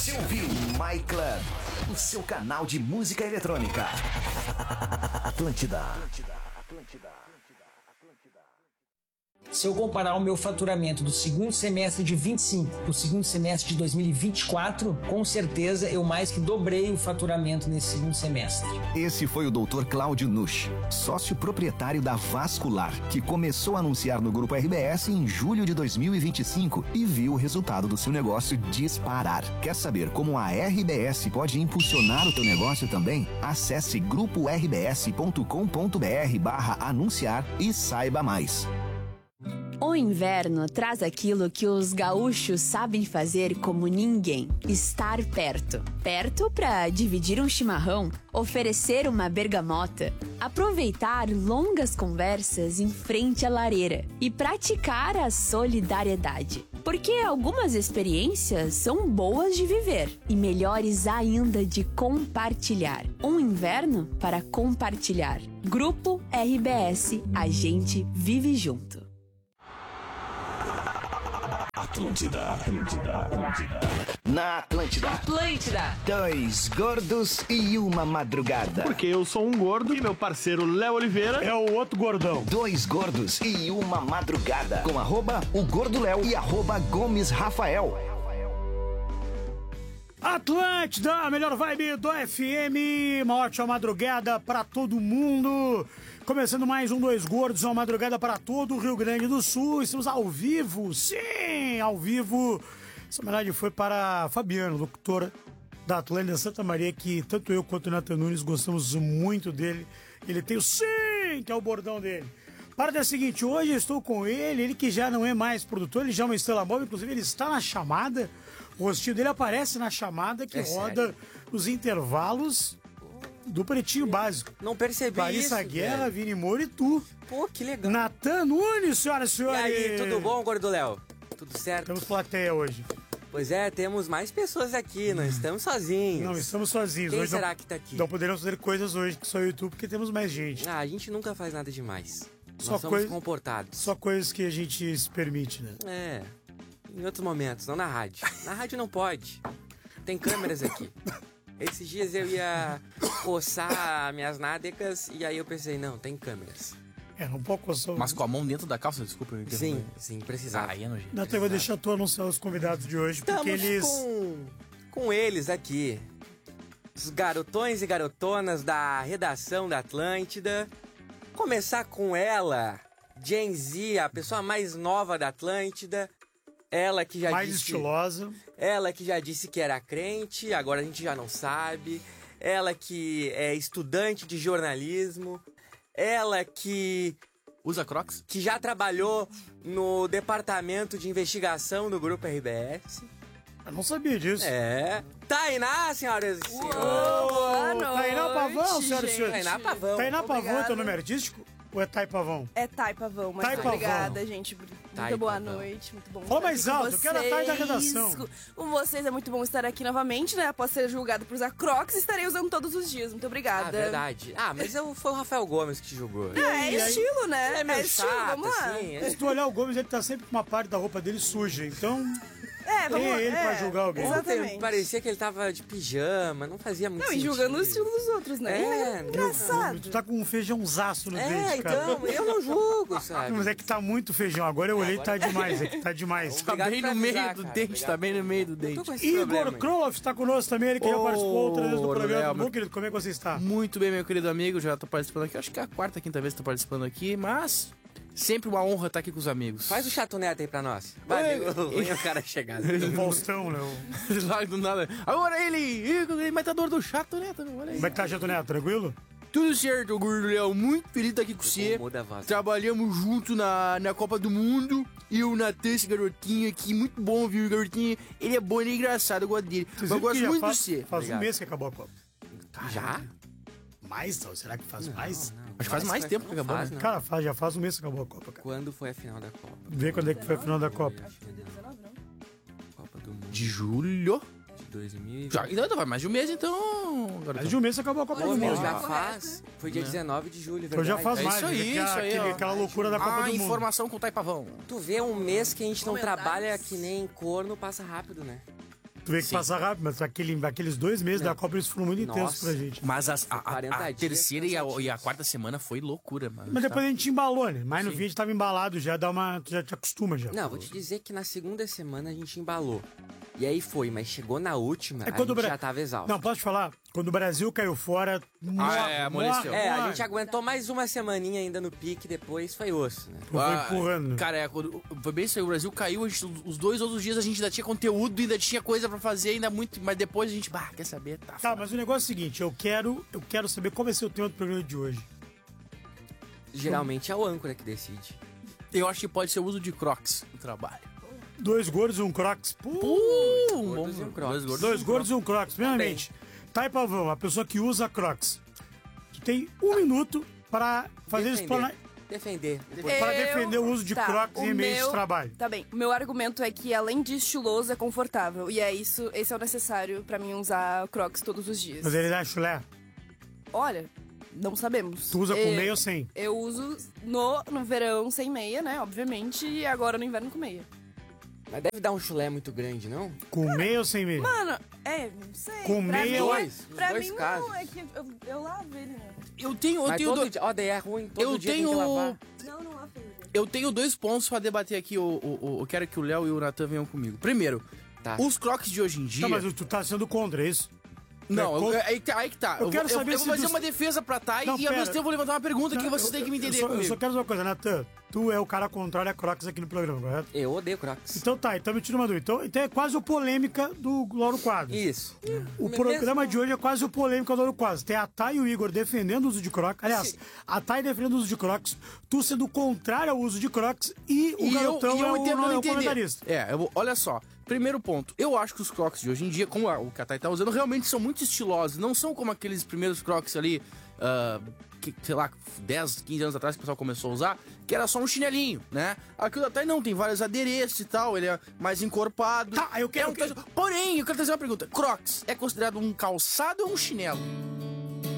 Você ouviu My Club, o seu canal de música eletrônica. Atlântida. Se eu comparar o meu faturamento do segundo semestre de 25 para o segundo semestre de 2024, com certeza eu mais que dobrei o faturamento nesse segundo semestre. Esse foi o Dr. Cláudio Nusch, sócio proprietário da Vascular, que começou a anunciar no Grupo RBS em julho de 2025 e viu o resultado do seu negócio disparar. Quer saber como a RBS pode impulsionar o teu negócio também? Acesse gruporbs.com.br/anunciar e saiba mais. O inverno traz aquilo que os gaúchos sabem fazer como ninguém: estar perto. Perto para dividir um chimarrão, oferecer uma bergamota, aproveitar longas conversas em frente à lareira e praticar a solidariedade. Porque algumas experiências são boas de viver e melhores ainda de compartilhar. Um inverno para compartilhar. Grupo RBS, a gente vive junto. Atlântida. Na Atlântida. Dois gordos e uma madrugada. Porque eu sou um gordo e meu parceiro Léo Oliveira é o outro gordão. Dois gordos e uma madrugada. Com @o Gordo Léo e @Gomes Rafael. Atlântida, a melhor vibe do FM. Uma ótima madrugada pra todo mundo. Começando mais um Dois Gordos, uma madrugada para todo o Rio Grande do Sul. Estamos ao vivo, sim, ao vivo. Essa homenagem foi para Fabiano, locutor da Atlântida Santa Maria, que tanto eu quanto o Nathan Nunes gostamos muito dele. Ele tem o sim, que é o bordão dele. Para é a seguinte, hoje eu estou com ele que já não é mais produtor, ele já é uma estrela móvel, inclusive ele está na chamada. O rostinho dele aparece na chamada que roda nos intervalos do Pretinho Básico. Não percebi Larissa isso, Guerra, velho. Vini Moura e tu. Pô, que legal. Nathan Nunes, senhoras e E senhores. aí, tudo bom, Gordo Léo? Tudo certo? Temos plateia hoje. Pois é, temos mais pessoas aqui, não estamos sozinhos. Não, estamos sozinhos. Quem Hoje será não, que tá aqui? Não poderemos fazer coisas hoje que só eu e tu, porque temos mais gente. Ah, a gente nunca faz nada demais. Só Nós somos coisa- comportados. Só coisas que a gente se permite, né? É, em outros momentos, não na rádio. Na rádio não pode. Tem câmeras aqui. Esses dias eu ia coçar minhas nádegas e aí eu pensei, não, tem câmeras. Um pouco só. Mas com a mão dentro da calça, desculpa. Eu Sim, precisava. Aí é nojento. Nathan, eu vou deixar tu anunciar os convidados de hoje, porque Estamos eles... com eles aqui. Os garotões e garotonas da redação da Atlântida. Começar com ela, Gen Z, a pessoa mais nova da Atlântida. Ela que já mais disse... estilosa. Ela que já disse que era crente, agora a gente já não sabe. Ela que é estudante de jornalismo. Ela que... Usa Crocs? Que já trabalhou no departamento de investigação do Grupo RBS. Eu não sabia disso. É. Tainá, senhoras e senhores. Boa noite, Tainá Pavão, senhoras e senhores. Tainá Pavão. Tainá Pavão é Obrigada. teu nome artístico? Ou é Tai Pavão? É Thay Pavão, mas Thay Pavão. obrigada, gente. Thay Muito boa Pavão. noite, muito bom Fala estar mais aqui com alto, eu quero a Thay da redação. Com vocês é muito bom estar aqui novamente, né? Após ser julgado por usar Crocs, estarei usando todos os dias. Muito obrigada. Ah, verdade. Ah, mas foi o Rafael Gomes que te julgou. É, E aí? estilo, né? É meio estilo, chato, vamos lá. assim. Se tu olhar o Gomes, ele tá sempre com uma parte da roupa dele suja, então... É, vamos Quem lá. é ele pra julgar alguém? Exatamente. Ontem parecia que ele tava de pijama, não fazia muito Não, e sentido. julgando o estilo dos outros, né? É, engraçado. Tu tá com um feijãozaço no dente, cara. então, eu não julgo, sabe? Mas é que tá muito feijão. Agora eu olhei e tá demais. É que tá demais. Obrigado Tá bem por no meio avisar, do cara. dente, Obrigado tá bem no meio do Eu tô dente. com esse problema Igor aí. Kroloff tá conosco também, ele que já Ô, participou outra vez do programa. Léo, Tudo bom, querido? Como é que você está? Muito bem, meu querido amigo, já tô participando aqui. Acho que é a quarta, quinta vez que tô participando aqui, mas sempre uma honra estar aqui com os amigos. Faz o chato neto aí pra nós. Vai, amigo. Vem o cara chegar. Faustão, né? Lá do nada. Agora ele, matador do chato, né? Olha aí. Como é que tá, Chato Neto? Tranquilo? Tudo certo, Gordo Léo. Muito feliz de estar aqui com você. Muda a voz. Trabalhamos junto na Copa do Mundo. E o Natan, esse garotinho aqui, muito bom, viu? O garotinho, ele é bom, ele é engraçado, eu gosto dele. Mas eu gosto muito de você. Faz Obrigado. um mês que acabou a Copa. Já? Mais, não? Será que faz mais? Acho que faz mais tempo que acabou, faz, né? não. Cara, já faz um mês que acabou a Copa, cara. Quando foi a final da Copa? Vê quando é que foi a final da Copa. Copa do Mundo De julho. de 2020. Já, então vai mais de um mês, então. Garoto. Mais de um mês que acabou a Copa Pô, do meu, Mundo. já faz. Foi dia 19 de julho, verdade? Então já faz É mais. isso aí, né? isso aí, ó. Aquela loucura da Copa do Mundo. Informação com o Tai Pavão. Tu vê um mês que a gente não Comentários. trabalha que nem corno, passa rápido, né? Tu vê que passa rápido, mas aqueles 2 meses da Copa eles foram muito intensos pra gente. Mas a 40 dias, terceira e a quarta semana foi loucura, mano. Mas depois a gente embalou, né? Mas no fim a gente tava embalado, já te acostuma já. Não, vou te dizer que na segunda semana a gente embalou. E aí foi, mas chegou na última, a quando gente já tava exausto. Não, posso te falar? Quando o Brasil caiu fora... amoleceu. A gente aguentou mais uma semaninha ainda no pique, depois foi osso, né? Foi empurrando. Cara, foi bem isso aí, o Brasil caiu, os 2 outros dias a gente ainda tinha conteúdo, ainda tinha coisa pra fazer, ainda muito, mas depois a gente, quer saber, tá. Tá, mas o negócio é o seguinte, eu quero saber qual vai ser o tema do programa de hoje. Geralmente é o âncora que decide. Eu acho que pode ser o uso de Crocs no trabalho. 2 gordos e um Crocs. Gordos e um Crocs. 2 gordos e um Crocs. Primeiramente, tá aí, Pavão, a pessoa que usa Crocs. Tu tem 1 minuto pra fazer isso. Defender. Para defender o uso de Crocs em ambiente de trabalho. Tá bem. O meu argumento é que, além de estiloso, é confortável. E esse é o necessário pra mim usar Crocs todos os dias. Mas ele dá chulé. Olha, não sabemos. Tu usa com meia ou sem? Eu uso no verão sem meia, né? Obviamente. E agora no inverno com meia. Mas deve dar um chulé muito grande, não? Com meia ou sem meia? Mano, não sei. Com meia ou... Pra dois mim, casos. não. É que eu lavo ele, né? Eu tenho daí é ruim, todo dia tem que lavar. Não lavo ele. Eu tenho 2 pontos pra debater aqui, eu quero que o Léo e o Natan venham comigo. Primeiro, os Crocs de hoje em dia... Tá, mas tu tá sendo contra isso? Não, aí que tá. Eu quero saber eu vou fazer uma defesa pra Thay e ao mesmo tempo eu vou levantar uma pergunta que vocês têm que me entender comigo. Eu só quero dizer uma coisa, Natan. Tu é o cara contrário a Crocs aqui no programa, correto? Eu odeio Crocs. Então tá, então me tira uma dúvida. Então é quase o polêmica do Lauro Quadros. Isso. O programa de hoje é quase o polêmica do Lauro Quadros. Tem a Thay e o Igor defendendo o uso de Crocs. Aliás, a Thay defendendo o uso de Crocs, tu sendo contrário ao uso de Crocs e o garotão é o comentarista. Olha só. Primeiro ponto, eu acho que os Crocs de hoje em dia, como o que a Thay tá usando, realmente são muito estilosos. Não são como aqueles primeiros Crocs ali, sei lá, 10, 15 anos atrás que o pessoal começou a usar, que era só um chinelinho, né? Aqui o da Thay não, tem vários adereços e tal, ele é mais encorpado. Tá, eu quero... Porém, eu quero fazer uma pergunta. Crocs é considerado um calçado ou um chinelo?